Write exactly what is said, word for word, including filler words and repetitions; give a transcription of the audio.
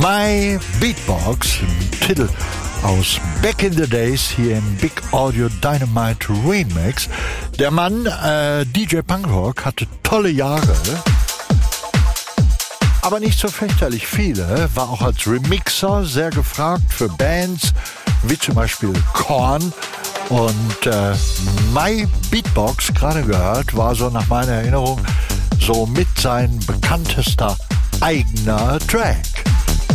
My Beatbox, ein Titel aus Back in the Days hier im Big Audio Dynamite Remix. Der Mann, äh, D J Punkrock, hatte tolle Jahre, aber nicht so fürchterlich viele, war auch als Remixer sehr gefragt für Bands, wie zum Beispiel Korn. Und äh, My Beatbox, gerade gehört, war so nach meiner Erinnerung so mit sein bekanntester eigener Track.